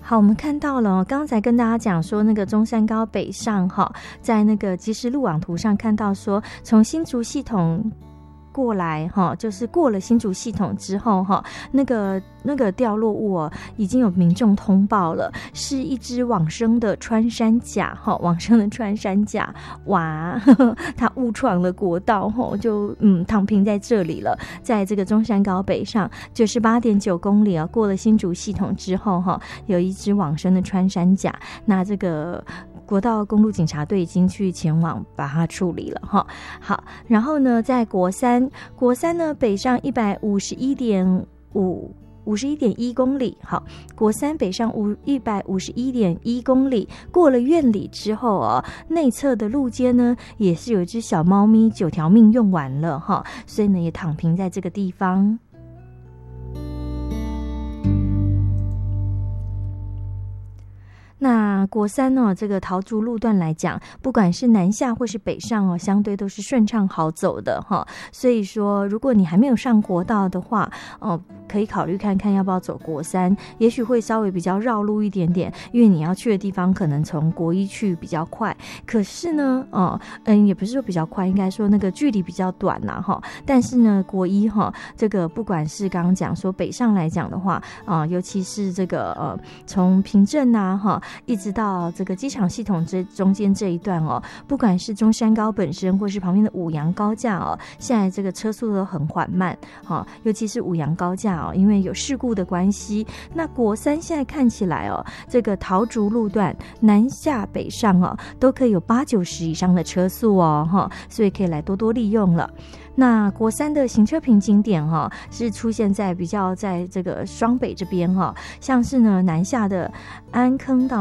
好，我们看到了，刚才跟大家讲说那个中山高北上在那个即时路网图上看到说，从新竹系统过来就是过了新竹系统之后那个掉落物已经有民众通报了，是一只往生的穿山甲往生的穿山甲，哇，它误闯了国道就躺平在这里了，在这个中山高北上98.9公里过了新竹系统之后有一只往生的穿山甲，那这个国道公路警察队已经去前往把它处理了好，然后呢，在国三呢北上151.1公里，好，国三北上151.1公里，过了院里之后内侧的路肩呢也是有一只小猫咪9条命用完了所以呢也躺平在这个地方。那国三这个桃竹路段来讲，不管是南下或是北上相对都是顺畅好走的所以说如果你还没有上国道的话可以考虑看看要不要走国三，也许会稍微比较绕路一点点，因为你要去的地方可能从国一去比较快，可是呢也不是说比较快，应该说那个距离比较短但是呢国一这个不管是刚刚讲说北上来讲的话尤其是这个从平镇一直到这个机场系统这中间这一段不管是中山高本身或是旁边的五杨高架现在这个车速都很缓慢尤其是五杨高架因为有事故的关系。那国三现在看起来这个桃竹路段南下北上都可以有80-90以上的车速所以可以来多多利用了。那国三的行车坪景点是出现在比较在这个双北这边像是呢南下的安坑到